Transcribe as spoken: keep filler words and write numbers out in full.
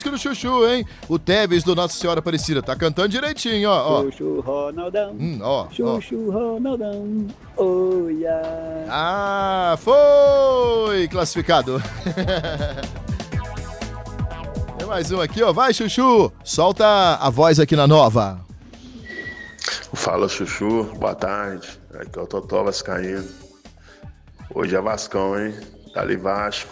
do Chuchu, hein? O Tevez do Nossa Senhora Aparecida. Tá cantando direitinho, ó. ó. Chuchu Ronaldão. Hum, ó, Chuchu ó. Ronaldão. Oh, yeah. Ah, foi classificado. Tem mais um aqui, ó. Vai, Chuchu. Solta a voz aqui na nova. Fala, Chuchu. Boa tarde. Aqui é o Totó Vascaíno. Hoje é Vascão, hein? Tá ali Vasco.